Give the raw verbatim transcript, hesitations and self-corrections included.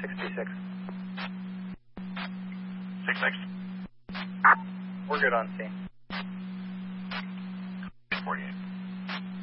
six two six. six six. We're good on scene. forty-eight.